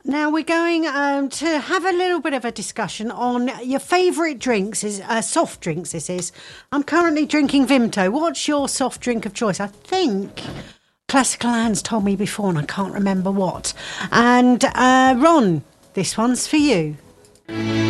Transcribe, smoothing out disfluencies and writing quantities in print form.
Now we're going to have a little bit of a discussion on your favourite drinks. Is soft drinks. This is. I'm currently drinking Vimto. What's your soft drink of choice? I think Classical Anne's told me before, and I can't remember what. And Ron, this one's for you.